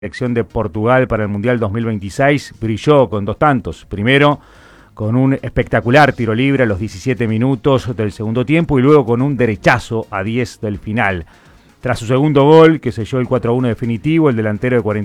Selección de Portugal para el Mundial 2026 brilló con 2 tantos. Primero, con un espectacular tiro libre a los 17 minutos del segundo tiempo y luego con un derechazo a 10 del final. Tras su segundo gol, que selló el 4-1 definitivo, el delantero de